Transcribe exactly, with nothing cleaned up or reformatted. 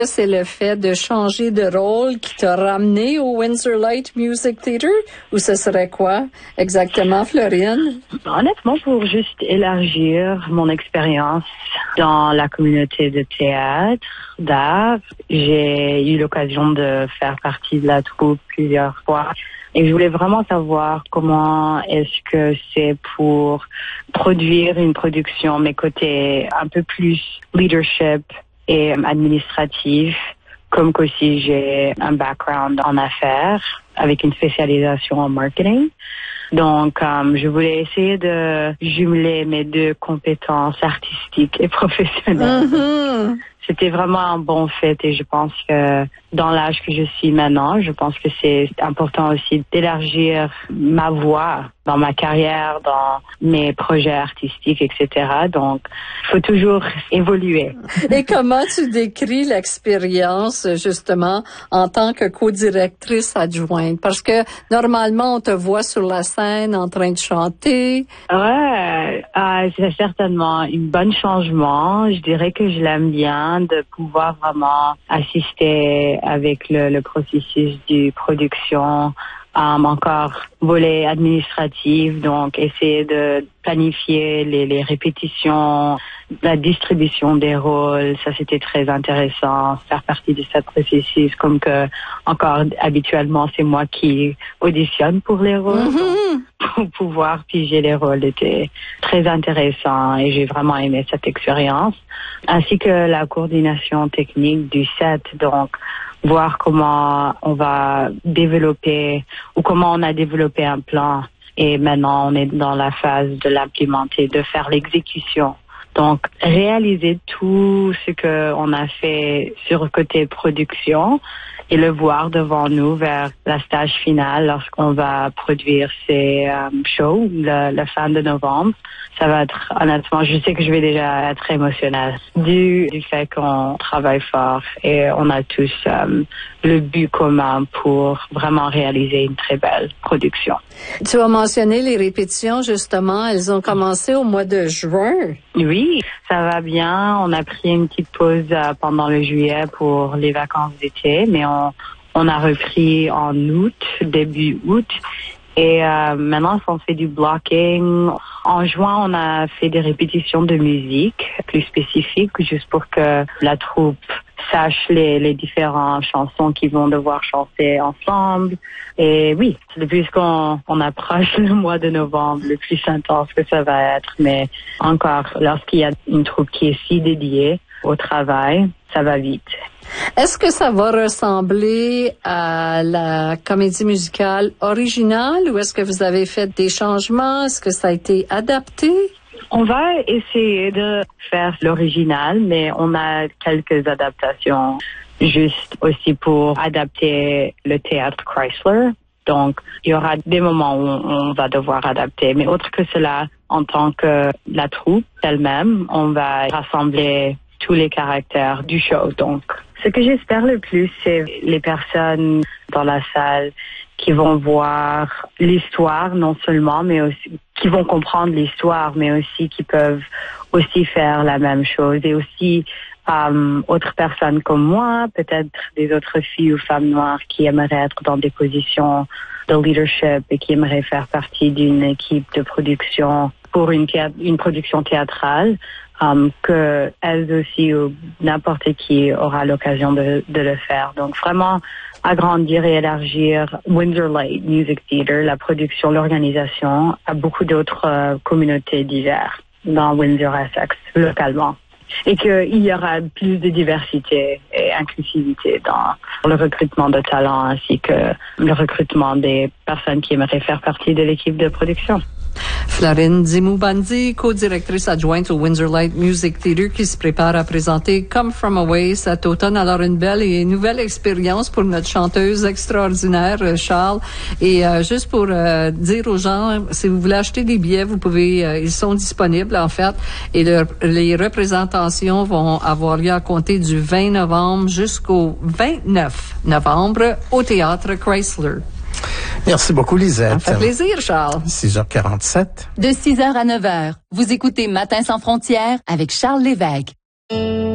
C'est le fait de changer de rôle qui t'a ramené au Windsor Light Music Theatre, ou ce serait quoi exactement, Florine? Honnêtement, pour juste élargir mon expérience dans la communauté de théâtre, d'art, j'ai eu l'occasion de faire partie de la troupe plusieurs fois. Et je voulais vraiment savoir comment est-ce que c'est pour produire une production, mes côtés un peu plus leadership et administratif, comme qu'aussi j'ai un background en affaires avec une spécialisation en marketing. Donc, um, je voulais essayer de jumeler mes deux compétences artistiques et professionnelles. Mm-hmm. C'était vraiment un bon fait et je pense que dans l'âge que je suis maintenant, je pense que c'est important aussi d'élargir ma voix dans ma carrière, dans mes projets artistiques, et cetera. Donc, il faut toujours évoluer. Et comment tu décris l'expérience, justement, en tant que co-directrice adjointe? Parce que, normalement, on te voit sur la scène en train de chanter. Ouais, euh, c'est certainement un bon changement. Je dirais que je l'aime bien de pouvoir vraiment assister avec le, le processus de production. Um, encore volet administratif, donc essayer de planifier les, les répétitions, la distribution des rôles, ça c'était très intéressant, faire partie de ce processus, comme que encore habituellement c'est moi qui auditionne pour les rôles, Mm-hmm. donc, pour pouvoir piger les rôles était très intéressant et j'ai vraiment aimé cette expérience, ainsi que la coordination technique du set, donc voir comment on va développer ou comment on a développé un plan et maintenant on est dans la phase de l'implémenter, de faire l'exécution. Donc, réaliser tout ce que on a fait sur le côté production et le voir devant nous vers la stage finale lorsqu'on va produire ces um, shows le, le fin de novembre. Ça va être, honnêtement, je sais que je vais déjà être émotionnelle du, du fait qu'on travaille fort et on a tous um, le but commun pour vraiment réaliser une très belle production. Tu as mentionné les répétitions, justement. Elles ont commencé au mois de juin. Oui, ça va bien. On a pris une petite pause uh, pendant le juillet pour les vacances d'été, mais on, on a repris en août, début août. Et euh, maintenant, on fait du blocking. En juin, on a fait des répétitions de musique plus spécifiques, juste pour que la troupe sache les, les différentes chansons qu'ils vont devoir chanter ensemble. Et oui, le plus qu'on on approche le mois de novembre, le plus intense que ça va être. Mais encore, lorsqu'il y a une troupe qui est si dédiée au travail, ça va vite. Est-ce que ça va ressembler à la comédie musicale originale ou est-ce que vous avez fait des changements? Est-ce que ça a été adapté? On va essayer de faire l'original, mais on a quelques adaptations juste aussi pour adapter le théâtre Chrysler. Donc, il y aura des moments où on va devoir adapter. Mais autre que cela, en tant que la troupe elle-même, on va rassembler tous les caractères du show. Donc, ce que j'espère le plus, c'est les personnes dans la salle qui vont voir l'histoire, non seulement, mais aussi qui vont comprendre l'histoire, mais aussi qui peuvent aussi faire la même chose. Et aussi, um, autres personnes comme moi, peut-être des autres filles ou femmes noires qui aimeraient être dans des positions de leadership et qui aimeraient faire partie d'une équipe de production pour une, théâ- une production théâtrale. Um, que elles aussi ou n'importe qui aura l'occasion de, de le faire. Donc vraiment agrandir et élargir Windsor Light Music Theatre, la production, l'organisation, à beaucoup d'autres euh, communautés diverses dans Windsor-Essex localement. Et qu'il y aura plus de diversité et inclusivité dans le recrutement de talents ainsi que le recrutement des personnes qui aimeraient faire partie de l'équipe de production. Florine Dzimou-Bandi, co-directrice adjointe au Windsor Light Music Theatre, qui se prépare à présenter Come From Away cet automne. Alors, une belle et nouvelle expérience pour notre chanteuse extraordinaire, Charles. Et euh, juste pour euh, dire aux gens, si vous voulez acheter des billets, vous pouvez, euh, ils sont disponibles en fait. Et le, les représentations vont avoir lieu à compter du vingt novembre jusqu'au vingt-neuf novembre au Théâtre Chrysler. Merci beaucoup, Lisette. Ça fait plaisir, Charles. six heures quarante-sept. De six heures à neuf heures, vous écoutez Matin sans frontières avec Charles Lévesque.